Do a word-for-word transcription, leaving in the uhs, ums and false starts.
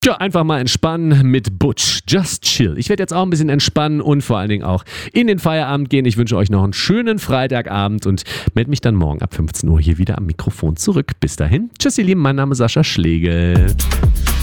Tja, einfach mal entspannen mit Butch. Just chill. Ich werde jetzt auch ein bisschen entspannen und vor allen Dingen auch in den Feierabend gehen. Ich wünsche euch noch einen schönen Freitagabend und melde mich dann morgen ab fünfzehn Uhr hier wieder am Mikrofon zurück. Bis dahin. Tschüss, ihr Lieben. Mein Name ist Sascha Schlegel.